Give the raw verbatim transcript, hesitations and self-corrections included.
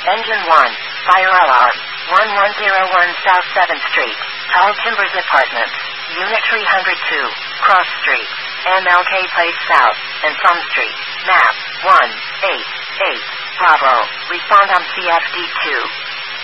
Engine one. Fire alarm. one one zero one South seventh Street. Tall Timbers Apartments. Unit three hundred two. Cross Street. M L K Place South. And Plum Street. Map. one eight eight. Bravo. Respond on C F D two.